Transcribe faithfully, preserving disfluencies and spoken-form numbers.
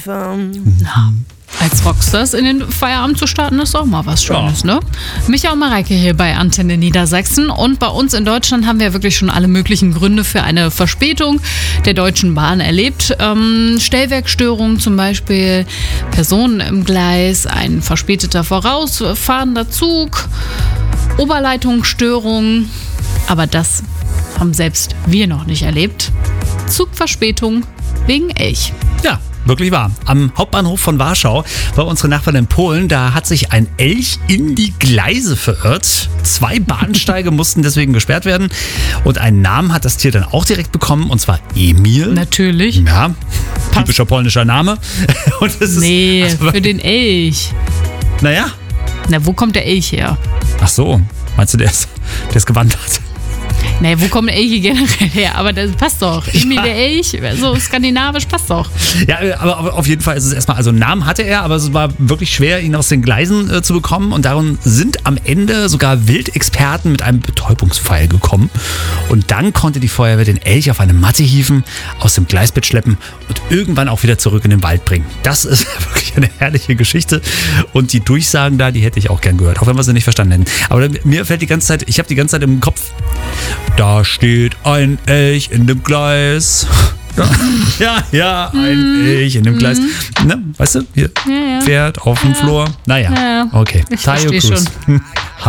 Na, als Rockstars in den Feierabend zu starten, ist auch mal was Schönes, ja. Ne? Micha und Mareike hier bei Antenne Niedersachsen. Und bei uns in Deutschland haben wir wirklich schon alle möglichen Gründe für eine Verspätung der Deutschen Bahn erlebt. Ähm, Stellwerkstörungen zum Beispiel, Personen im Gleis, ein verspäteter vorausfahrender Zug, Oberleitungsstörungen. Aber das haben selbst wir noch nicht erlebt. Zugverspätung wegen Elch. Ja, wirklich wahr. Am Hauptbahnhof von Warschau, bei unseren Nachbarn in Polen, da hat sich ein Elch in die Gleise verirrt. Zwei Bahnsteige mussten deswegen gesperrt werden. Und einen Namen hat das Tier dann auch direkt bekommen, und zwar Emil. Natürlich. Ja, typischer polnischer Name. Und das nee, ist, also, für den Elch. Naja. Na, wo kommt der Elch her? Ach so, meinst du, der ist, der ist gewandert? Nee, wo kommen Elche generell her? Aber das passt doch. Emil ja. Der Elch, so skandinavisch passt doch. Ja, aber auf jeden Fall ist es erstmal, also einen Namen hatte er, aber es war wirklich schwer, ihn aus den Gleisen äh, zu bekommen. Und darum sind am Ende sogar Wildexperten mit einem Betäubungspfeil gekommen. Und dann konnte die Feuerwehr den Elch auf eine Matte hieven, aus dem Gleisbett schleppen und irgendwann auch wieder zurück in den Wald bringen. Das ist wirklich eine herrliche Geschichte. Und die Durchsagen da, die hätte ich auch gern gehört, auch wenn wir sie nicht verstanden hätten. Aber mir fällt die ganze Zeit, ich habe die ganze Zeit im Kopf, da steht ein Elch in dem Gleis. Ja, ja, ein Elch in dem Gleis. Ne, weißt du, hier, ja, ja. Pferd auf dem ja. Flur. Naja, ja. okay. Ich verstehe schon.